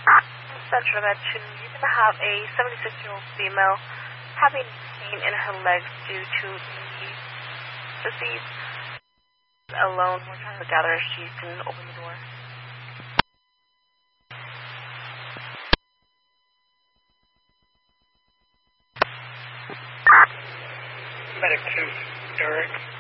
Central Med 2, you're going to have a 76-year-old female having pain in her legs due to the disease. Alone, we're trying to gather if she can open the door. Medic 2, Eric.